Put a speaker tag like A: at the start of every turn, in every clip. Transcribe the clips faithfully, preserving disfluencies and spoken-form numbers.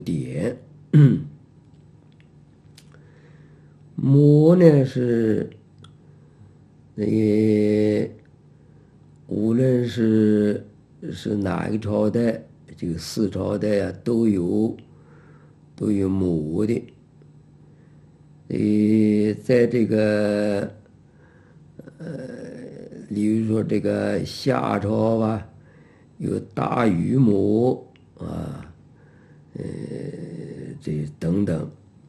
A: 典。摩呢是那个无论是是哪一个朝代，这个四朝代啊都有都有摩的。呃，在这个呃，比如说这个夏朝吧，有大禹谟啊，呃，这等等。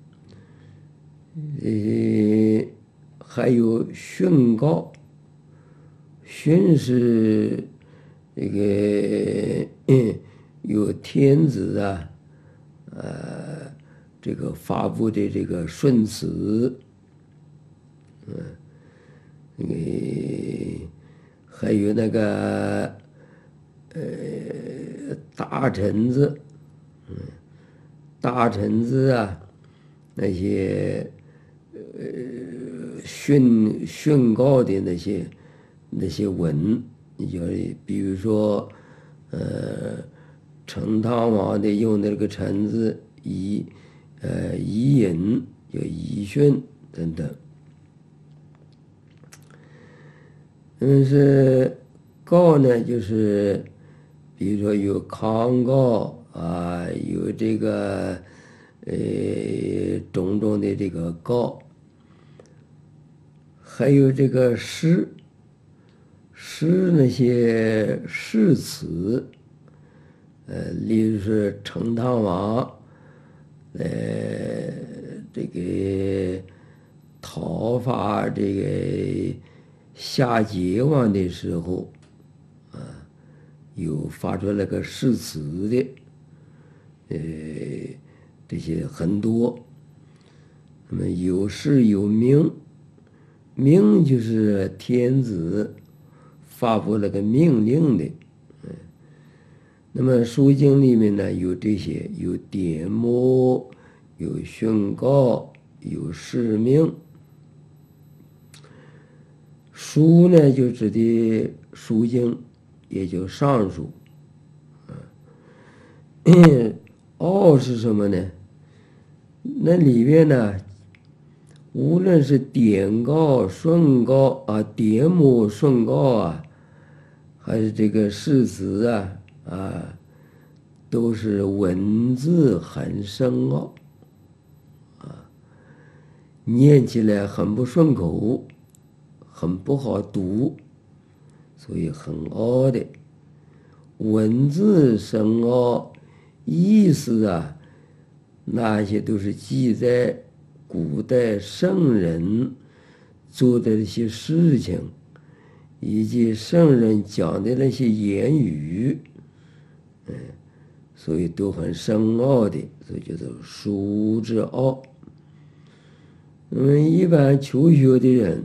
A: 呃，还有训诰，训是这个嗯有天子啊，呃，这个发布的这个顺词，嗯，那个还有那个呃大臣子，嗯，大臣子啊，那些呃训训告的那些那些文，有比如说呃成汤王的用的那个臣字仪呃仪隐有仪训等等。嗯，是告呢，就是比如说有康告啊，有这个呃种种的这个告，还有这个诗，诗那些誓词，呃，例如是成汤王，呃，这个讨伐这个夏桀王的时候，啊，有发出那个誓词的，呃，这些很多。那么有誓有命，命就是天子发布那个命令的。那么书经里面呢有这些，有典谟，有训诰，有誓命。书呢就指的书经，也就上书。诰是什么呢？那里面呢，无论是典诰、训诰啊，典谟、训诰啊，还是这个誓词啊，啊，都是文字很深奥，啊，念起来很不顺口，很不好读，所以很奥的。文字深奥，意思啊，那些都是记载古代圣人做的那些事情，以及圣人讲的那些言语，嗯，所以都很深奥的，所以叫做书之奥。那么一般求学的人，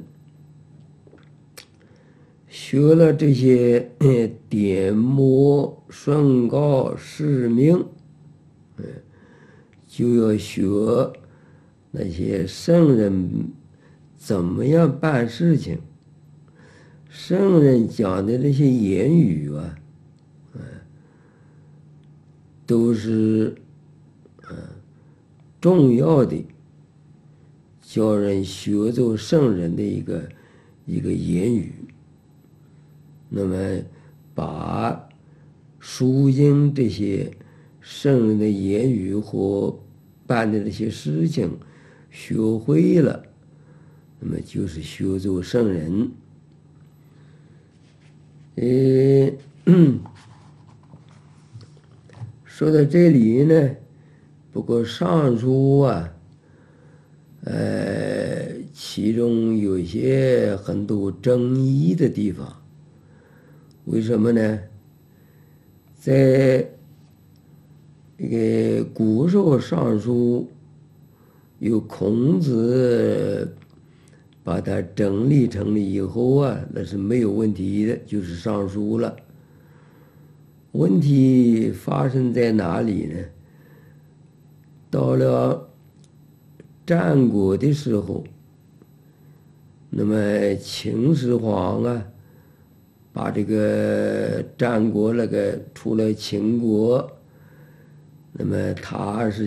A: 学了这些典谟、训诰、誓命，嗯，就要学那些圣人怎么样办事情，圣人讲的那些言语啊，嗯，都是嗯重要的，教人学做圣人的一个一个言语。那么把书经这些圣人的言语或办的那些事情学会了，那么就是学做圣人。呃，说到这里呢，不过上书啊，呃，其中有些很多争议的地方。为什么呢？在这个古时候上书，有孔子把它整理成了以后啊，那是没有问题的，就是上书了。问题发生在哪里呢？到了战国的时候，那么秦始皇啊，把这个战国那个除了秦国， 那么它是